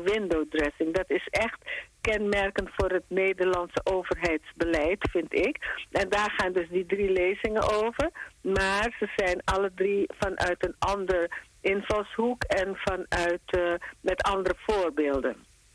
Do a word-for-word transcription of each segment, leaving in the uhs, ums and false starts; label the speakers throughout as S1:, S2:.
S1: van window dressing. Dat is echt kenmerkend voor het Nederlandse overheidsbeleid, vind ik. En daar gaan dus die drie lezingen over. Maar ze zijn alle drie vanuit een ander invalshoek en vanuit uh, met andere voorbeelden.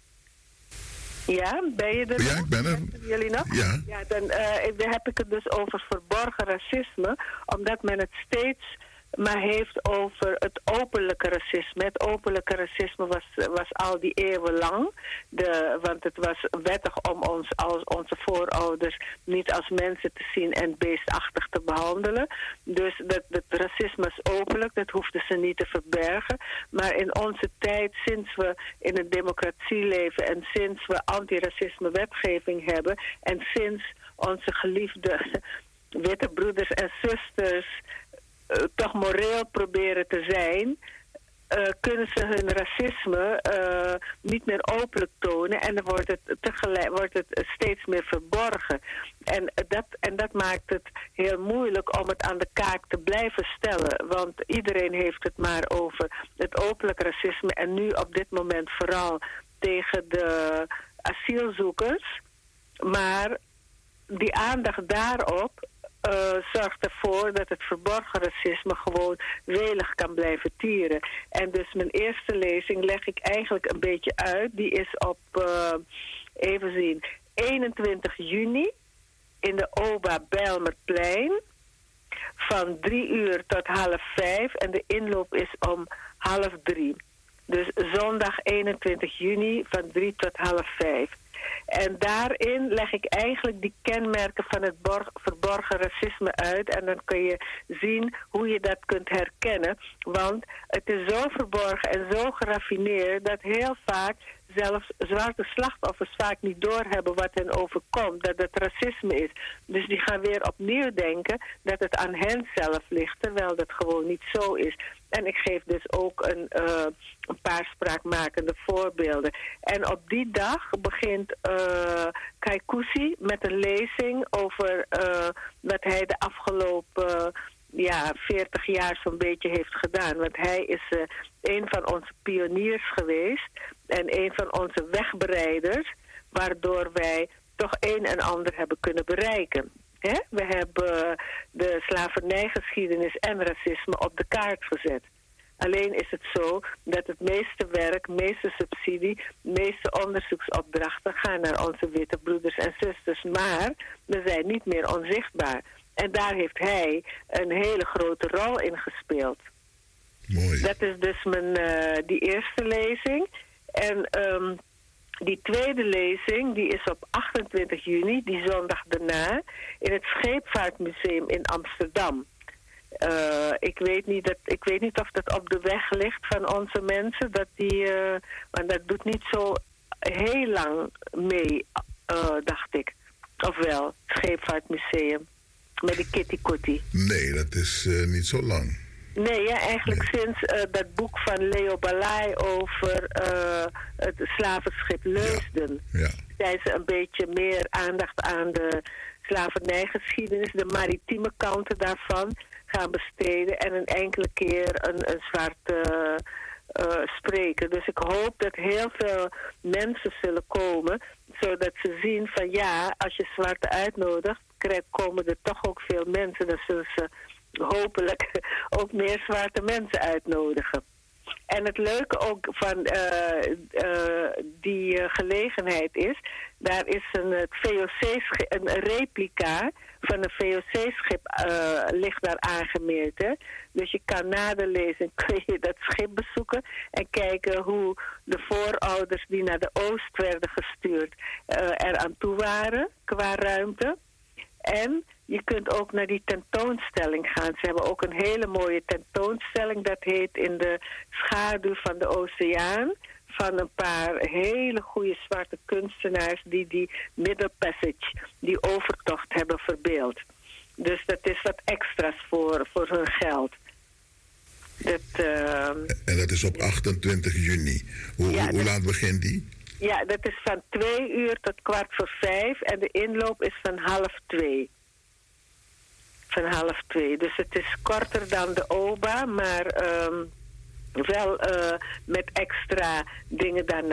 S1: Ja, ben je er
S2: Ja,
S1: nog?
S2: ik ben er.
S1: Jullie nog?
S2: Ja.
S1: Ja, dan uh, heb ik het dus over verborgen racisme, omdat men het steeds maar heeft over het openlijke racisme. Het openlijke racisme was, was al die eeuwen lang. De, want het was wettig om ons als onze voorouders niet als mensen te zien en beestachtig te behandelen. Dus dat, dat racisme is openlijk, dat hoefden ze niet te verbergen. Maar in onze tijd, sinds we in een democratie leven en sinds we antiracisme wetgeving hebben en sinds onze geliefde witte broeders en zusters Uh, toch moreel proberen te zijn, uh, kunnen ze hun racisme uh, niet meer openlijk tonen en dan wordt het, tegelijk, wordt het steeds meer verborgen. En dat, en dat maakt het heel moeilijk om het aan de kaak te blijven stellen, want iedereen heeft het maar over het openlijk racisme en nu op dit moment vooral tegen de asielzoekers. Maar die aandacht daarop Uh, zorgt ervoor dat het verborgen racisme gewoon welig kan blijven tieren. En dus mijn eerste lezing leg ik eigenlijk een beetje uit. Die is op, uh, even zien, eenentwintig juni in de Oba Bijlmerplein. Van drie uur tot half vijf en de inloop is om half drie. Dus zondag eenentwintig juni van drie tot half vijf. En daarin leg ik eigenlijk die kenmerken van het borg, verborgen racisme uit. En dan kun je zien hoe je dat kunt herkennen. Want het is zo verborgen en zo geraffineerd dat heel vaak zelfs zwarte slachtoffers vaak niet doorhebben wat hen overkomt. Dat het racisme is. Dus die gaan weer opnieuw denken dat het aan hen zelf ligt. Terwijl dat gewoon niet zo is. En ik geef dus ook een, uh, een paar spraakmakende voorbeelden. En op die dag begint uh, Kaikousi met een lezing over uh, wat hij de afgelopen uh, ja, veertig jaar zo'n beetje heeft gedaan. Want hij is uh, een van onze pioniers geweest en een van onze wegbereiders, waardoor wij toch een en ander hebben kunnen bereiken. He? We hebben de slavernijgeschiedenis en racisme op de kaart gezet. Alleen is het zo dat het meeste werk, meeste subsidie, meeste onderzoeksopdrachten gaan naar onze witte broeders en zusters. Maar we zijn niet meer onzichtbaar. En daar heeft hij een hele grote rol in gespeeld.
S2: Mooi. Dat
S1: is dus mijn, uh, die eerste lezing. En um, die tweede lezing, die is op achtentwintig juni, die zondag daarna, in het Scheepvaartmuseum in Amsterdam. Uh, ik, weet niet dat, ik weet niet of dat op de weg ligt van onze mensen, dat die, uh, want dat doet niet zo heel lang mee, uh, dacht ik. Ofwel, het Scheepvaartmuseum, met de Kitty Kotti.
S2: Nee, dat is uh, niet zo lang.
S1: Nee, ja, eigenlijk nee. Sinds uh, dat boek van Leo Balai over uh, het slavenschip Leusden,
S2: ja, ja.
S1: zijn ze een beetje meer aandacht aan de slavernijgeschiedenis, de maritieme kanten daarvan gaan besteden en een enkele keer een, een zwarte uh, uh, spreken. Dus ik hoop dat heel veel mensen zullen komen, zodat ze zien van ja, als je zwarte uitnodigt, komen er toch ook veel mensen. Dan zullen ze hopelijk ook meer zwarte mensen uitnodigen. En het leuke ook van uh, uh, die uh, gelegenheid is, daar is een, het V O C-schip, een replica van een V O C-schip uh, ligt daar aangemeerd. Hè? Dus je kan na de lezing kun je dat schip bezoeken en kijken hoe de voorouders die naar de oost werden gestuurd uh, er aan toe waren qua ruimte. En je kunt ook naar die tentoonstelling gaan. Ze hebben ook een hele mooie tentoonstelling. Dat heet In de schaduw van de oceaan. Van een paar hele goede zwarte kunstenaars die die Middle Passage, die overtocht hebben verbeeld. Dus dat is wat extra's voor, voor hun geld. Dat, uh,
S2: en dat is op achtentwintig juni. Hoe,
S1: ja,
S2: hoe
S1: dat,
S2: laat begint die?
S1: Ja, dat is van twee uur tot kwart voor vijf. En de inloop is van half twee. Van half twee. Dus het is korter dan de O B A, maar um, wel uh, met extra dingen daarna.